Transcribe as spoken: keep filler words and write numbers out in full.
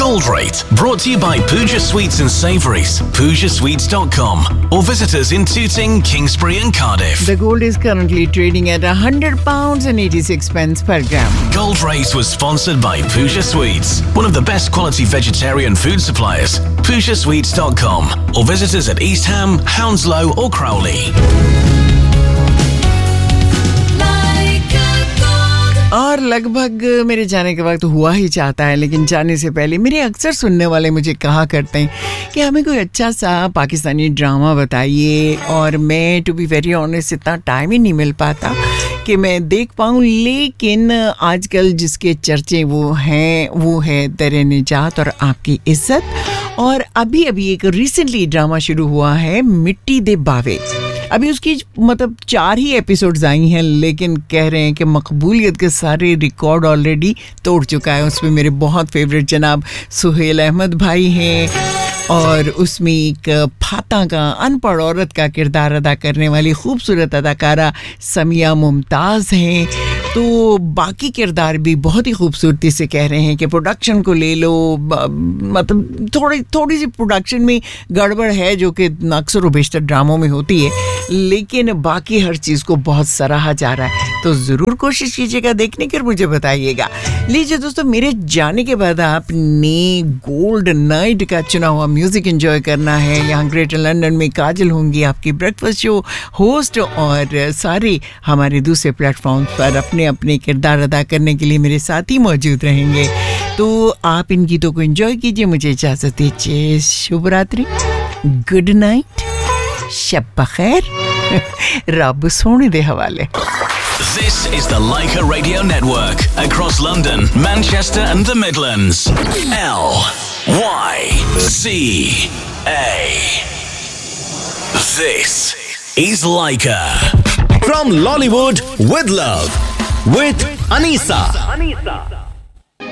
Gold Rate, brought to you by Pooja Sweets and Savouries, pooja sweets dot com, or visit us in Tooting, Kingsbury and Cardiff. The gold is currently trading at one hundred pounds and eighty-six pence per gram. Gold Rate was sponsored by Pooja Sweets, one of the best quality vegetarian food suppliers, pooja sweets dot com, or visit us at East Ham, Hounslow or Crowley. और लगभग मेरे जाने के वक्त हुआ ही चाहता है, लेकिन जाने से पहले मेरे अक्सर सुनने वाले मुझे कहा करते हैं कि हमें कोई अच्छा सा पाकिस्तानी ड्रामा बताइए, और मैं टू बी वेरी ऑनेस्ट इतना टाइम ही नहीं मिल पाता कि मैं देख पाऊँ। लेकिन आजकल जिसके चर्चे वो हैं वो है दरे निजात और आपकी इज्जत। और अभी अभी एक रिसेंटली ड्रामा शुरू हुआ है, मिट्टी दे बावे। अभी उसकी मतलब चार ही एपिसोड्स आई हैं, लेकिन कह रहे हैं कि मकबूलियत के सारे रिकॉर्ड ऑलरेडी तोड़ चुका है। उसमें मेरे बहुत फेवरेट जनाब सुहेल अहमद भाई हैं, और उसमें एक फाता का अनपढ़ औरत का किरदार अदा करने वाली खूबसूरत अदाकारा समिया मुमताज़ हैं। तो बाकी किरदार भी बहुत ही खूबसूरती से कह रहे हैं कि प्रोडक्शन को ले लो, मतलब थोड़ी थोड़ी सी प्रोडक्शन में गड़बड़ है जो कि अक्सर व बेशतर ड्रामों में होती है, लेकिन बाकी हर चीज़ को बहुत सराहा जा रहा है। तो ज़रूर कोशिश कीजिएगा देखने की, मुझे बताइएगा। लीजिए दोस्तों, मेरे जाने के बाद आपने गोल्ड नाइट का चुना हुआ म्यूज़िक एंजॉय करना है। यहाँ ग्रेटर लंदन में काजल होंगी आपकी ब्रेकफास्ट शो होस्ट, और सारे हमारे दूसरे प्लेटफॉर्म पर अपने अपने किरदार अदा करने के लिए मेरे साथ ही मौजूद रहेंगे। तो आप इन गीतों को एंजॉय कीजिए, मुझे इजाज़त दीजिए। शुभ रात्रि, गुड नाइट, शब बखैर, रब सोने दे हवाले। This is the Leica Radio Network, across London, Manchester and the Midlands. L Y C A. This is Leica. From Lollywood with Love, with Anisa. Anisa.